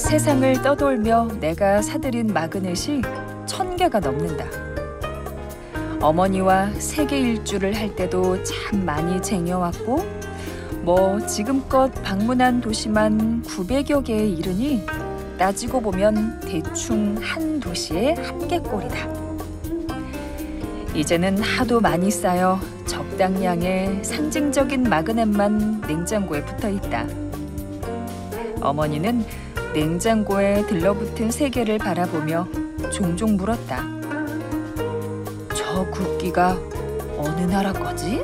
세상을 떠돌며 내가 사들인 마그넷이 1000개가 넘는다. 어머니와 세계 일주를 할 때도 참 많이 쟁여왔고 지금껏 방문한 도시만 900여 개에 이르니 따지고 보면 대충 한 도시에 1개꼴이다. 이제는 하도 많이 쌓여 적당량의 상징적인 마그넷만 냉장고에 붙어있다. 어머니는 냉장고에 들러붙은 세계를 바라보며 종종 물었다. 저 국기가 어느 나라 거지?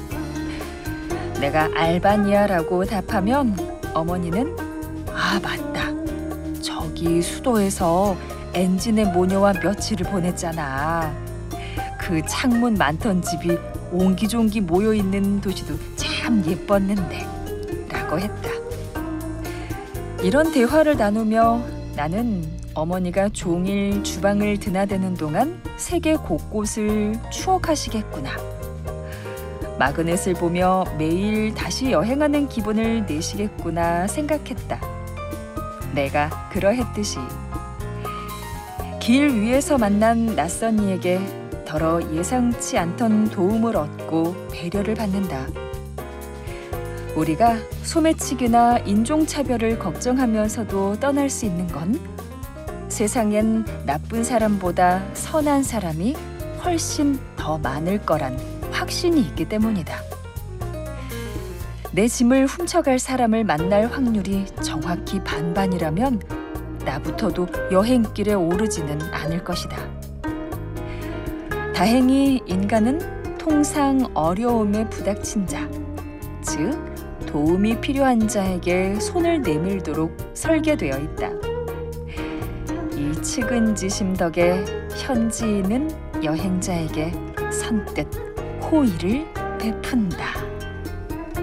내가 알바니아라고 답하면 어머니는 아 맞다. 저기 수도에서 엔진의 모녀와 며칠을 보냈잖아. 그 창문 많던 집이 옹기종기 모여있는 도시도 참 예뻤는데 라고 했다. 이런 대화를 나누며 나는 어머니가 종일 주방을 드나드는 동안 세계 곳곳을 추억하시겠구나. 마그넷을 보며 매일 다시 여행하는 기분을 내시겠구나 생각했다. 내가 그러했듯이 길 위에서 만난 낯선 이에게 더러 예상치 않던 도움을 얻고 배려를 받는다. 우리가 소매치기나 인종차별을 걱정하면서도 떠날 수 있는 건 세상엔 나쁜 사람보다 선한 사람이 훨씬 더 많을 거란 확신이 있기 때문이다. 내 짐을 훔쳐갈 사람을 만날 확률이 정확히 반반이라면 나부터도 여행길에 오르지는 않을 것이다. 다행히 인간은 통상 어려움에 부닥친 자, 즉 도움이 필요한 자에게 손을 내밀도록 설계되어 있다. 이 측은지심 덕에 현지인은 여행자에게 선뜻 호의를 베푼다.